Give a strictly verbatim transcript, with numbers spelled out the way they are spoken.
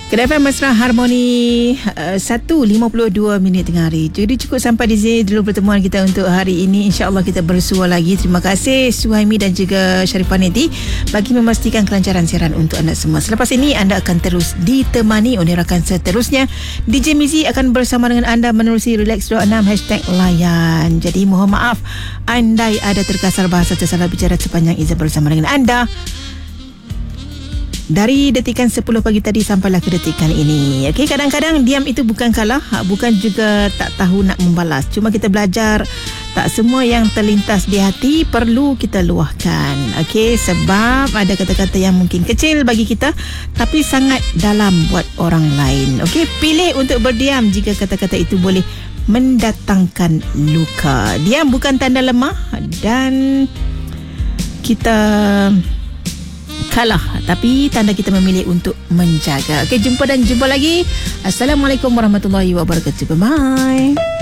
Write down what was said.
Kedai F M Mesra Harmoni uh, satu lima puluh dua minit tengah hari. Jadi cukup sampai di sini dulu pertemuan kita untuk hari ini. InsyaAllah kita bersua lagi. Terima kasih Suhaimi dan juga Sharifah Neti bagi memastikan kelancaran siaran untuk anda semua. Selepas ini anda akan terus ditemani oleh rakan seterusnya. D J Mizi akan bersama dengan anda menerusi Relax dua enam hashtag layan. Jadi mohon maaf andai ada terkasar bahasa tersalah bicara sepanjang izin bersama dengan anda dari detikan sepuluh pagi tadi sampailah ke detikan ini. Okey, kadang-kadang diam itu bukan kalah, bukan juga tak tahu nak membalas. Cuma kita belajar tak semua yang terlintas di hati perlu kita luahkan. Okey, sebab ada kata-kata yang mungkin kecil bagi kita tapi sangat dalam buat orang lain. Okey, pilih untuk berdiam jika kata-kata itu boleh mendatangkan luka. Diam bukan tanda lemah dan kita kalah, tapi tanda kita memilih untuk menjaga. Okey, jumpa dan jumpa lagi. Assalamualaikum warahmatullahi wabarakatuh. Bye.